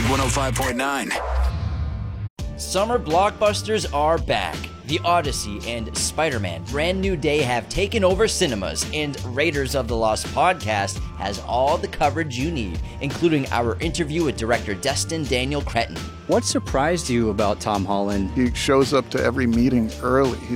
Big 105.9. Summer blockbusters are back. The Odyssey and Spider-Man Brand New Day have taken over cinemas, and Raiders of the Lost podcast has all the coverage you need, including our interview with director Destin Daniel Cretton. What surprised you about Tom Holland? He shows up to every meeting early.